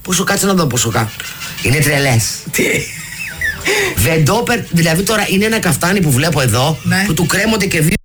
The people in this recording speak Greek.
Πόσο κάτσε να δω πόσο κάτω. Είναι τρελές. Τι. Δηλαδή τώρα είναι ένα καφτάνι που βλέπω εδώ, Ναι. που του κρέμονται και δύο